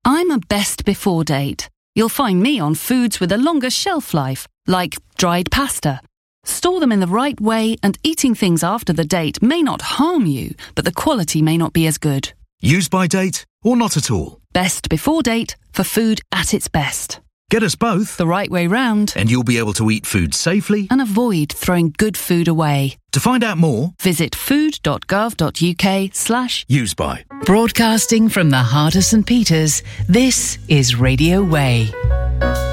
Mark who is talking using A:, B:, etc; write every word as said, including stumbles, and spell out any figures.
A: I'm a best before date. You'll find me on foods with a longer shelf life, like dried pasta. Store them in the right way, and eating things after the date may not harm you, but the quality may not be as good.
B: Use by date or not at all.
A: Best before date for food at its best.
B: Get us both
A: the right way round,
B: and you'll be able to eat food safely
A: and avoid throwing good food away.
B: To find out more,
A: visit food.gov.uk slash
B: use by.
C: Broadcasting from the heart of St Peters, this is Radio Way.